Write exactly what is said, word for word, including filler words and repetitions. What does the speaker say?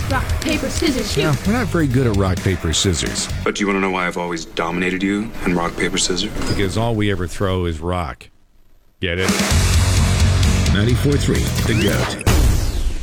Rock, paper, scissors, shoot. No, we're not very good at rock, paper, scissors. But do you want to know why I've always dominated you in rock, paper, scissors? Because all we ever throw is rock. Get it? ninety-four point three, The Goat.